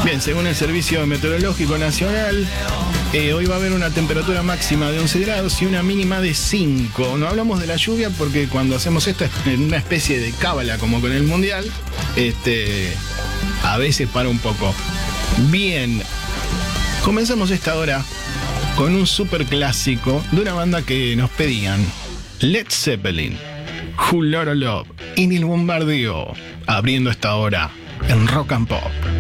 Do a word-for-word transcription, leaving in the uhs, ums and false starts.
Bien, según el Servicio Meteorológico Nacional, eh, hoy va a haber una temperatura máxima de once grados y una mínima de cinco. No hablamos de la lluvia porque cuando hacemos esto es en una especie de cábala como con el Mundial, este, a veces para un poco. Bien, comenzamos esta hora con un super clásico de una banda que nos pedían, Led Zeppelin, Whole Lotta Love y Neil Bombardeo, abriendo esta hora en Rock and Pop.